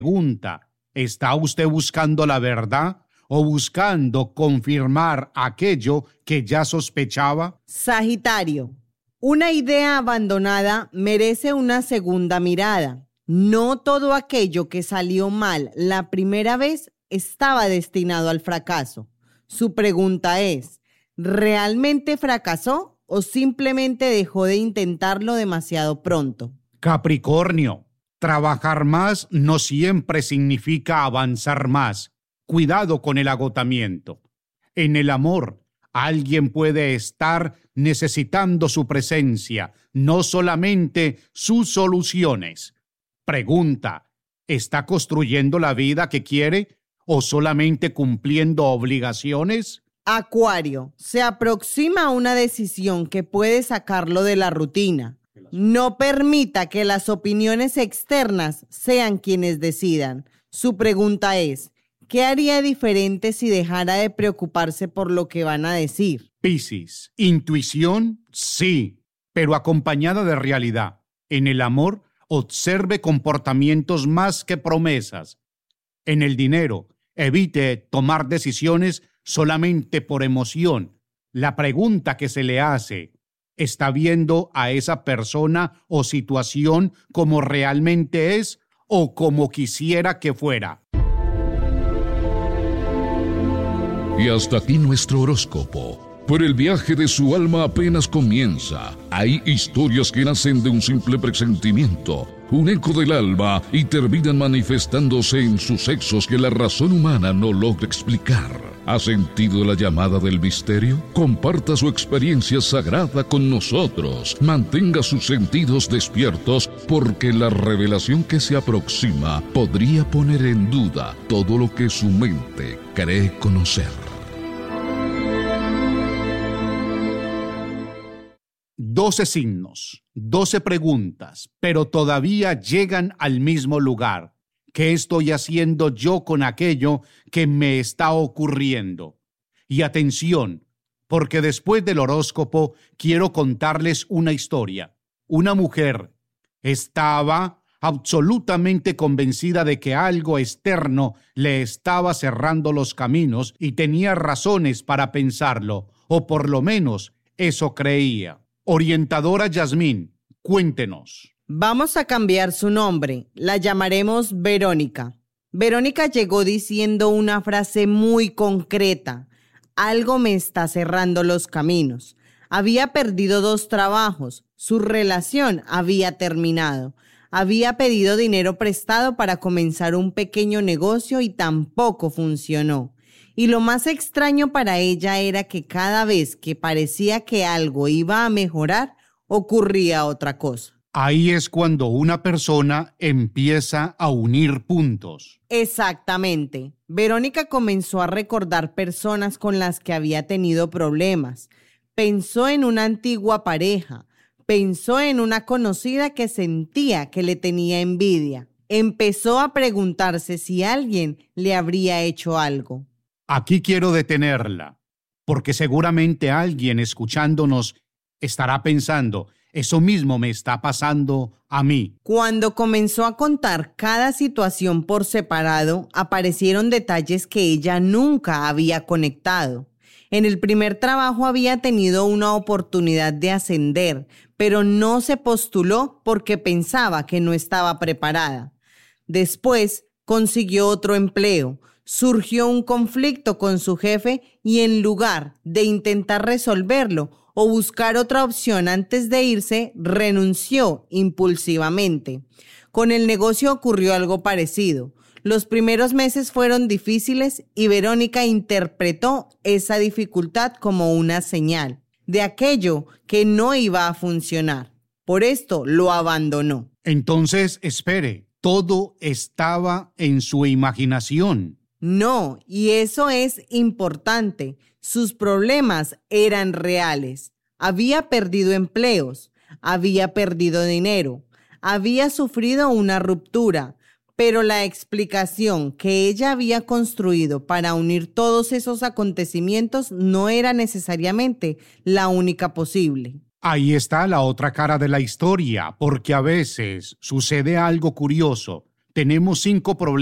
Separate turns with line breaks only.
Pregunta: ¿está usted buscando la verdad o buscando confirmar aquello que ya sospechaba?
Sagitario, una idea abandonada merece una segunda mirada. No todo aquello que salió mal la primera vez estaba destinado al fracaso. Su pregunta es: ¿realmente fracasó o simplemente dejó de intentarlo demasiado pronto?
Capricornio, trabajar más no siempre significa avanzar más. Cuidado con el agotamiento. En el amor, alguien puede estar necesitando su presencia, no solamente sus soluciones. Pregunta: ¿está construyendo la vida que quiere o solamente cumpliendo obligaciones?
Acuario, se aproxima una decisión que puede sacarlo de la rutina. No permita que las opiniones externas sean quienes decidan. Su pregunta es: ¿qué haría diferente si dejara de preocuparse por lo que van a decir?
Piscis, intuición, sí, pero acompañada de realidad. En el amor, observe comportamientos más que promesas. En el dinero, evite tomar decisiones solamente por emoción. La pregunta que se le hace: ¿está viendo a esa persona o situación como realmente es o como quisiera que fuera?
Y hasta aquí nuestro horóscopo. Pero el viaje de su alma apenas comienza. Hay historias que nacen de un simple presentimiento, un eco del alma, y terminan manifestándose en sucesos que la razón humana no logra explicar. ¿Ha sentido la llamada del misterio? Comparta su experiencia sagrada con nosotros. Mantenga sus sentidos despiertos, porque la revelación que se aproxima podría poner en duda todo lo que su mente cree conocer.
12 signos, 12 preguntas, pero todavía llegan al mismo lugar. ¿Qué estoy haciendo yo con aquello que me está ocurriendo? Y atención, porque después del horóscopo quiero contarles una historia. Una mujer estaba absolutamente convencida de que algo externo le estaba cerrando los caminos y tenía razones para pensarlo, o por lo menos eso creía. Orientadora Yasmín, cuéntenos.
Vamos a cambiar su nombre. La llamaremos Verónica. Verónica llegó diciendo una frase muy concreta: algo me está cerrando los caminos. Había perdido 2 trabajos. Su relación había terminado. Había pedido dinero prestado para comenzar un pequeño negocio y tampoco funcionó. Y lo más extraño para ella era que cada vez que parecía que algo iba a mejorar, ocurría otra cosa.
Ahí es cuando una persona empieza a unir puntos.
Exactamente. Verónica comenzó a recordar personas con las que había tenido problemas. Pensó en una antigua pareja. Pensó en una conocida que sentía que le tenía envidia. Empezó a preguntarse si alguien le habría hecho algo.
Aquí quiero detenerla, porque seguramente alguien escuchándonos estará pensando: eso mismo me está pasando a mí.
Cuando comenzó a contar cada situación por separado, aparecieron detalles que ella nunca había conectado. En el primer trabajo había tenido una oportunidad de ascender, pero no se postuló porque pensaba que no estaba preparada. Después consiguió otro empleo. Surgió un conflicto con su jefe y en lugar de intentar resolverlo o buscar otra opción antes de irse, renunció impulsivamente. Con el negocio ocurrió algo parecido. Los primeros meses fueron difíciles y Verónica interpretó esa dificultad como una señal de aquello que no iba a funcionar. Por esto lo abandonó.
Entonces, espere, todo estaba en su imaginación.
No, y eso es importante. Sus problemas eran reales. Había perdido empleos, había perdido dinero, había sufrido una ruptura, pero la explicación que ella había construido para unir todos esos acontecimientos no era necesariamente la única posible.
Ahí está la otra cara de la historia, porque a veces sucede algo curioso. Tenemos 5 problemas